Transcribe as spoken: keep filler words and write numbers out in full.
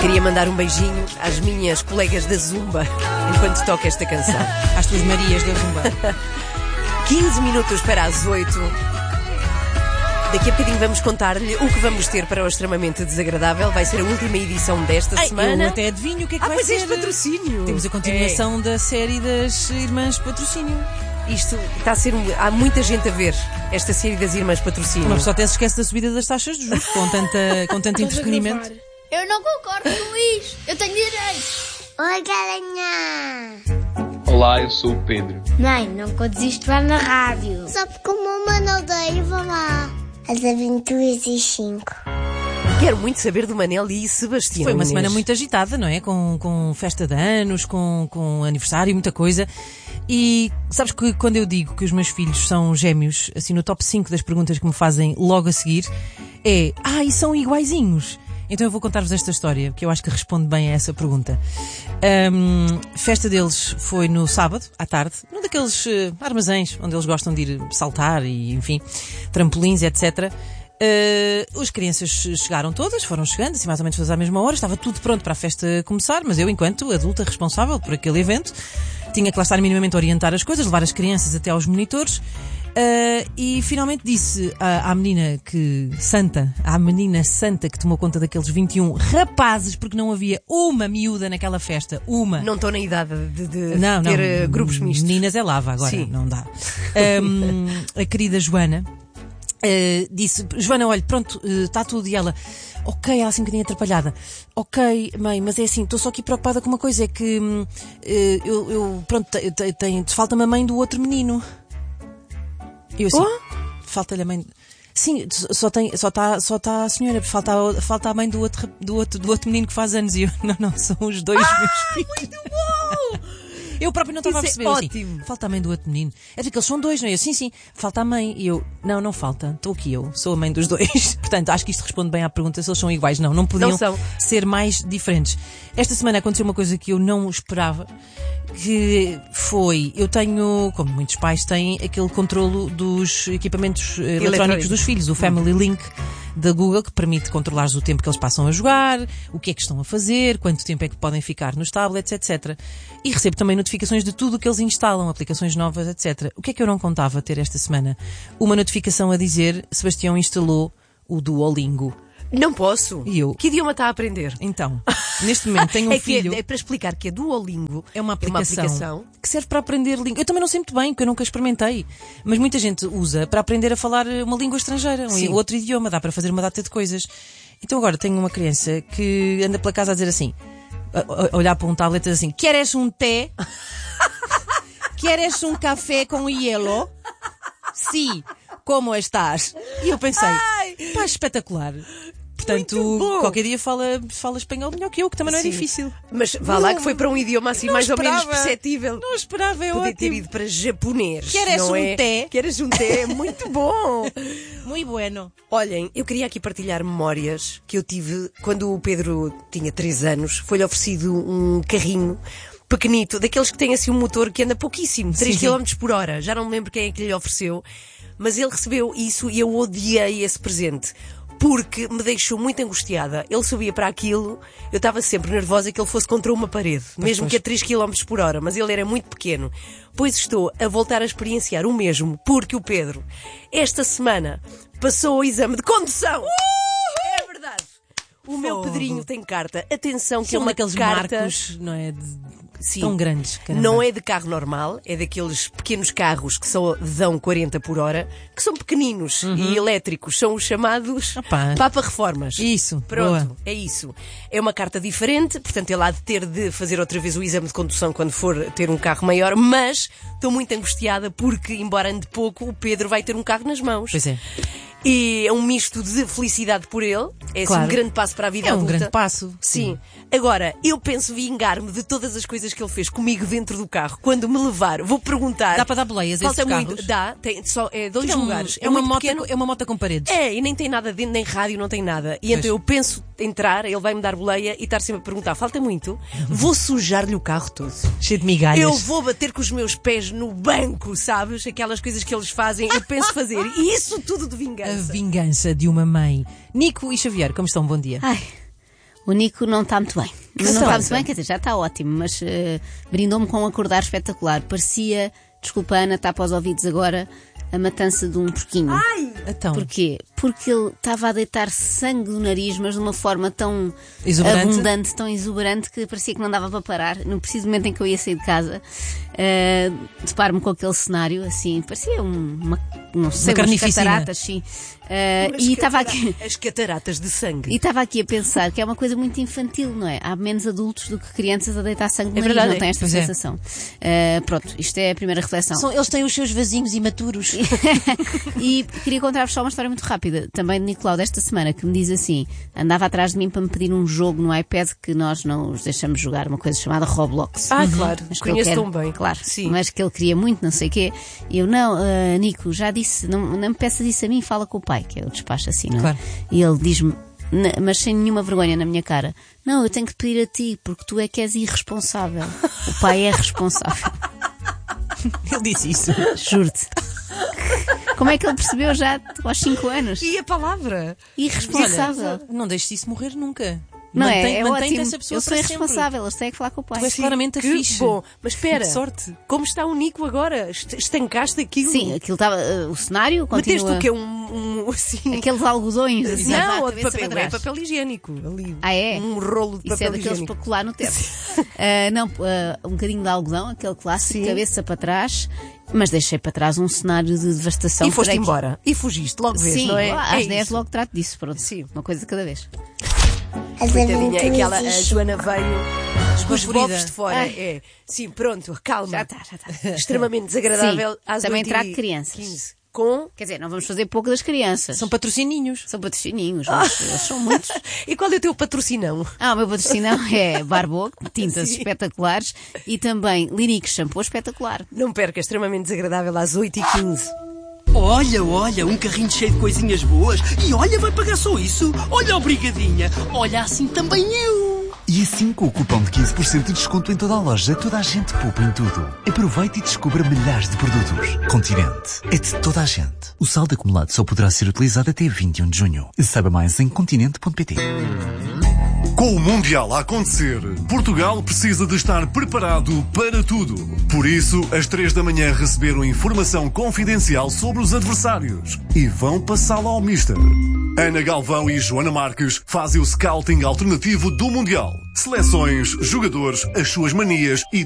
Queria mandar um beijinho às minhas colegas da Zumba enquanto toco esta canção. Às tuas Marias da Zumba. quinze minutos para as oito. Daqui a bocadinho vamos contar-lhe o que vamos ter para o Extremamente Desagradável. Vai ser a última edição desta Ai, semana. Eu até adivinho o que é que ah, vai pois ser. Ah, pois este patrocínio. Temos a continuação é. da série das Irmãs Patrocínio. Isto está a ser um... Há muita gente a ver esta série das Irmãs Patrocínio. Uma pessoa até se esquece da subida das taxas de juros com, tanta, com tanto entretenimento. Eu não concordo com isto. Eu tenho direitos. Oi, galinha. Olá, eu sou o Pedro. Mãe, não contes isto lá na rádio. Só porque o mamãe não odeia, vá lá. As aventuras e cinco. Quero muito saber do Manel e Sebastião. Foi uma Inês. semana muito agitada, não é? Com, com festa de anos, com, com aniversário, muita coisa. E sabes que quando eu digo que os meus filhos são gêmeos, assim no top cinco das perguntas que me fazem logo a seguir, é, ah, e são iguaizinhos? Então eu vou contar-vos esta história, que eu acho que responde bem a essa pergunta. Um, festa deles foi no sábado, à tarde, num daqueles uh, armazéns onde eles gostam de ir saltar e, enfim, trampolins, etcétera. Uh, as crianças chegaram todas, foram chegando, assim mais ou menos todas à mesma hora, estava tudo pronto para a festa começar, mas eu, enquanto adulta responsável por aquele evento, tinha que lá estar minimamente a orientar as coisas, levar as crianças até aos monitores. Uh, e finalmente disse à, à menina que santa, à menina santa que tomou conta daqueles vinte e um rapazes, porque não havia uma miúda naquela festa, uma. Não estou na idade de, de não, ter não, grupos mistos. Meninas é lava agora, Sim. Não dá. Um, a querida Joana uh, disse, Joana, olha, pronto, está uh, tudo. E ela, ok, ela assim um bocadinho atrapalhada. Ok, mãe, mas é assim, estou só aqui preocupada com uma coisa, é que uh, eu, eu, pronto, te, te, te, falta-me a mãe do outro menino. Eu assim, oh? Falta-lhe a mãe. Sim, só tem, só está só tá a senhora, falta a, falta a mãe do outro, do, outro, do outro menino que faz anos. E eu, não, não, são os dois ah, meus filhos. Muito bom! Eu próprio não estava a perceber. É assim, ótimo. Falta a mãe do outro menino. É porque eles são dois, não é? Eu, sim, sim, falta a mãe. E eu, não, não falta. Estou aqui eu, sou a mãe dos dois. Portanto, acho que isto responde bem à pergunta se eles são iguais. Não, não podiam não são. ser mais diferentes. Esta semana aconteceu uma coisa que eu não esperava, que foi, eu tenho, como muitos pais têm, aquele controlo dos equipamentos eletrónicos dos filhos, o Family Link da Google, que permite controlares o tempo que eles passam a jogar, o que é que estão a fazer, quanto tempo é que podem ficar nos tablets, etcétera. E recebo também notificações de tudo o que eles instalam, aplicações novas, etcétera. O que é que eu não contava ter esta semana? Uma notificação a dizer, Sebastião instalou o Duolingo. Não posso. E eu? Que idioma está a aprender? Então, neste momento tenho um é filho... É, é para explicar que a Duolingo é uma aplicação, é uma aplicação que serve para aprender língua. Eu também não sei muito bem, porque eu nunca experimentei. Mas muita gente usa para aprender a falar uma língua estrangeira, um outro idioma. Dá para fazer uma data de coisas. Então agora tenho uma criança que anda pela casa a dizer assim, a, a olhar para um tablet e dizer assim, queres um té? Queres um café com hielo? Sim. Como estás? E eu pensei, Ai. pá, espetacular. Portanto, qualquer dia fala, fala espanhol melhor que eu, que também não é Sim. difícil. Mas vá não, lá que foi para um idioma assim mais esperava, ou menos perceptível. Não esperava, é Poder ótimo. ter ido para japonês. Queres não um é? té? Queres um té? Muito bom. Muito bueno. Olhem, eu queria aqui partilhar memórias que eu tive quando o Pedro tinha três anos. Foi-lhe oferecido um carrinho pequenito, daqueles que têm assim um motor que anda pouquíssimo, três quilómetros por hora. Já não me lembro quem é que lhe ofereceu. Mas ele recebeu isso e eu odiei esse presente. Porque me deixou muito angustiada. Ele subia para aquilo, eu estava sempre nervosa que ele fosse contra uma parede, pois mesmo pois. que a três quilómetros por hora, mas ele era muito pequeno. Pois estou a voltar a experienciar o mesmo, porque o Pedro, esta semana, passou o exame de condução. Uh! É verdade. O Fogo. meu Pedrinho tem carta. Atenção que São é uma daqueles carta... marcos, não é? De... Sim. Tão grandes, caramba. Não é de carro normal, é daqueles pequenos carros que só dão quarenta por hora, que são pequeninos uhum. e elétricos, são os chamados Opa. Papa Reformas. Isso, pronto, boa. É isso. É uma carta diferente, portanto ele há de ter de fazer outra vez o exame de condução quando for ter um carro maior, mas estou muito angustiada porque, embora ande pouco, o Pedro vai ter um carro nas mãos. Pois é. E é um misto de felicidade por ele, é claro. assim, um grande passo para a vida é adulta. É um grande passo. Sim. Sim. Agora, eu penso vingar-me de todas as coisas que ele fez comigo dentro do carro. Quando me levar, vou perguntar... Dá para dar boleias a esses muito, carros? Dá, tem só é dois é um, lugares. É, é uma muito moto, pequeno. É uma moto com paredes. É, e nem tem nada dentro, nem rádio, não tem nada. E pois. então eu penso entrar, ele vai-me dar boleia e estar sempre a perguntar, falta muito? Vou sujar-lhe o carro todo. Cheio de migalhas. Eu vou bater com os meus pés no banco, sabes? Aquelas coisas que eles fazem, eu penso fazer. E isso tudo de vingança. A vingança de uma mãe. Nico e Xavier, como estão? Bom dia. Ai, O Nico não está muito bem. Mas não Então, está muito bem, quer dizer, já está ótimo, mas uh, brindou-me com um acordar espetacular. Parecia, desculpa Ana, está para os ouvidos agora, a matança de um porquinho. Ai! Então, Porquê? Porque ele estava a deitar sangue do nariz, mas de uma forma tão Exuberante. abundante, tão exuberante, que parecia que não dava para parar. No preciso momento em que eu ia sair de casa, uh, deparo-me com aquele cenário, assim, parecia um- uma, não sei, umas carnificina. cataratas, sim. Uh, Mas e estava catara- aqui... As cataratas de sangue. E estava aqui a pensar que é uma coisa muito infantil, não é? Há menos adultos do que crianças a deitar sangue no É nariz, verdade, não tem esta pois é. sensação. Uh, pronto, isto é a primeira reflexão. são- eles têm os seus vasinhos imaturos. E queria contar-vos só uma história muito rápida, também de Nicolau desta semana, que me diz assim: andava atrás de mim para me pedir um jogo no iPad que nós não os deixamos jogar, uma coisa chamada Roblox. Ah, claro, Mas que eu conheço quero- tão bem. Claro, Sim. mas que ele queria muito, não sei o quê. E eu, não, ah, Nico, já disse, não, não me peças isso a mim, fala com o pai, que é o despacho assim, não é? Claro. E ele diz-me, na- mas sem nenhuma vergonha na minha cara: não, eu tenho que te pedir a ti, porque tu é que és irresponsável. O pai é responsável. Ele disse isso. Juro-te. Como é que ele percebeu já aos cinco anos? E a palavra? Irresponsável. Olha, não deixes isso morrer nunca. Não Mantém- é? É mantém-te ótimo. essa pessoa Eu sou para sempre. irresponsável, eles têm que falar com o pai. Tu és claramente a Que fixe. bom. Mas espera, Que sorte. como está o Nico agora? Est- Estancaste aquilo? Sim, aquilo estava. uh, o cenário Meteste continua. o quê? Um, um assim... Aqueles algodões assim. à Não, ou de cabeça papel, para é trás. papel higiênico. Ali. Ah, é? Um rolo de Isso é papel daqueles higiênico. para colar no teto. Uh, não, uh, um bocadinho de algodão, aquele clássico, Sim. cabeça para trás, mas deixei para trás um cenário de devastação. E foste Creio que- embora. E fugiste, logo vês, Sim, não é? às é dez isso. logo trato disso, pronto. Sim. Uma coisa de cada vez. As Coitadinha, aventuras aquela, a de Joana veio com os Esbaforida. bofos de fora. Ai. É. Sim, pronto, calma. Já está, já está. Extremamente desagradável. Sim, às também oito trago e crianças. quinze. Com... Quer dizer, não vamos fazer pouco das crianças. São patrocininhos. São patrocininhos, mas eles são muitos. E qual é o teu patrocinão? Ah, o meu patrocinão é Barbo, tintas Sim. espetaculares, e também Linique, shampoo espetacular. Não perca, extremamente desagradável às oito e quinze. Olha, olha, um carrinho cheio de coisinhas boas. E olha, vai pagar só isso. Olha, obrigadinha. Olha, assim também eu. E assim, com o cupom de quinze por cento de desconto em toda a loja, toda a gente poupa em tudo. Aproveite e descubra milhares de produtos. Continente. É de toda a gente. O saldo acumulado só poderá ser utilizado até vinte e um de junho. Saiba mais em continente ponto pt. Com o Mundial a acontecer, Portugal precisa de estar preparado para tudo. Por isso, às três da manhã receberam informação confidencial sobre os adversários e vão passá-la ao Mister. Ana Galvão e Joana Marques fazem o scouting alternativo do Mundial. Seleções, jogadores, as suas manias e